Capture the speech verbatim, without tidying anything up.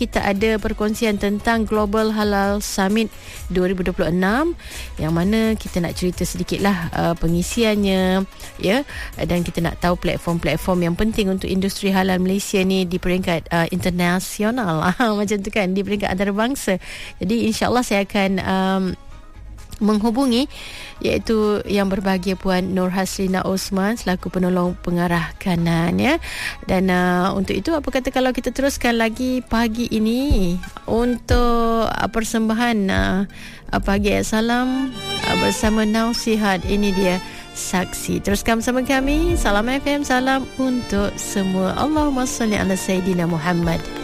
kita ada perkongsian tentang Global Halal Summit dua ribu dua puluh enam, yang mana kita nak cerita sedikitlah uh, pengisiannya, ya, dan kita nak tahu platform-platform yang penting untuk industri halal Malaysia ni di peringkat uh, internasional macam tu kan, di peringkat antarabangsa. Jadi insya-Allah saya akan um, menghubungi iaitu yang berbahagia Puan Nur Haslina Osman selaku penolong pengarah kanan, ya. Dan uh, untuk itu, apa kata kalau kita teruskan lagi pagi ini untuk uh, persembahan uh, pagi salam uh, bersama Nausihat. Ini dia Saksi. Teruskan bersama kami. Salam F M, salam untuk semua. Allahumma salli ala Sayyidina Muhammad.